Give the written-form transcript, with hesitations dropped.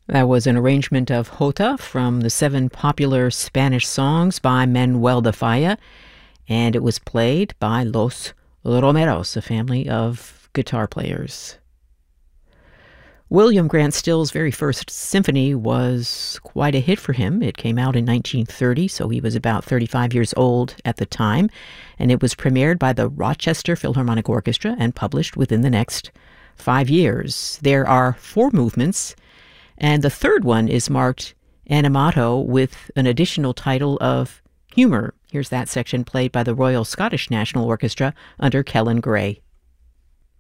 That was an arrangement of Jota from the seven popular Spanish songs by Manuel de Falla, and it was played by Los Romeros, a family of guitar players. William Grant Still's very first symphony was quite a hit for him. It came out in 1930, so he was about 35 years old at the time, and it was premiered by the Rochester Philharmonic Orchestra and published within the next 5 years. There are 4 movements, and the third one is marked animato with an additional title of Humour. Here's that section played by the Royal Scottish National Orchestra under Kellen Gray.